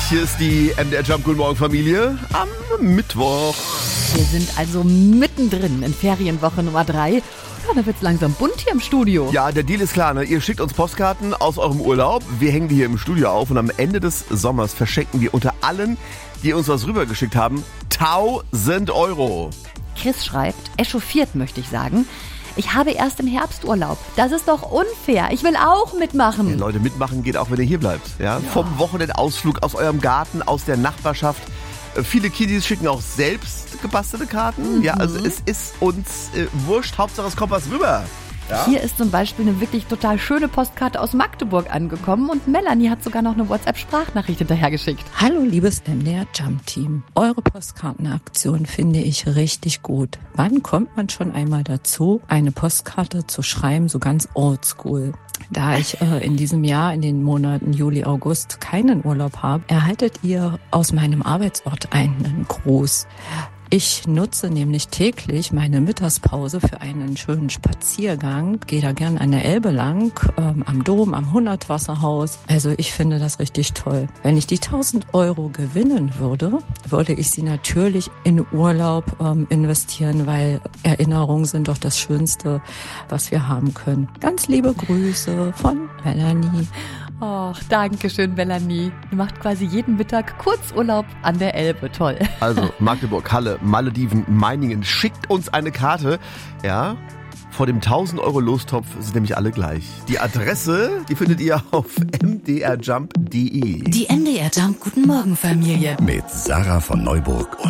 Hier ist die MDR Jump Guten Morgen Familie am Mittwoch. Wir sind also mittendrin in Ferienwoche Nummer 3. Ja, da wird's langsam bunt hier im Studio. Ja, der Deal ist klar, ne? Ihr schickt uns Postkarten aus eurem Urlaub. Wir hängen die hier im Studio auf und am Ende des Sommers verschenken wir unter allen, die uns was rübergeschickt haben, 1.000 Euro. Chris schreibt, echauffiert möchte ich sagen. Ich habe erst im Herbst Urlaub. Das ist doch unfair. Ich will auch mitmachen. Ja, Leute, mitmachen geht auch, wenn ihr hier bleibt. Ja? Vom Wochenendausflug aus eurem Garten, aus der Nachbarschaft. Viele Kiddies schicken auch selbst gebastelte Karten. Ja, also es ist uns wurscht. Hauptsache es kommt was rüber. Ja? Hier ist zum Beispiel eine wirklich total schöne Postkarte aus Magdeburg angekommen und Melanie hat sogar noch eine WhatsApp-Sprachnachricht hinterhergeschickt. Hallo liebes MDR Jump Team. Eure Postkartenaktion finde ich richtig gut. Wann kommt man schon einmal dazu, eine Postkarte zu schreiben, so ganz oldschool? Da ich in diesem Jahr, in den Monaten Juli, August keinen Urlaub habe, erhaltet ihr aus meinem Arbeitsort einen Gruß. Ich nutze nämlich täglich meine Mittagspause für einen schönen Spaziergang. Gehe da gern an der Elbe lang, am Dom, am Hundertwasserhaus. Also ich finde das richtig toll. Wenn ich die 1.000 Euro gewinnen würde, würde ich sie natürlich in Urlaub investieren, weil Erinnerungen sind doch das Schönste, was wir haben können. Ganz liebe Grüße von Melanie. Och, danke schön, Melanie. Du machst quasi jeden Mittag Kurzurlaub an der Elbe. Toll. Also Magdeburg, Halle, Malediven, Meiningen, schickt uns eine Karte. Ja, vor dem 1.000 Euro Lostopf sind nämlich alle gleich. Die Adresse, die findet ihr auf mdrjump.de. Die MDR Jump Guten Morgen Familie. Mit Sarah von Neuburg.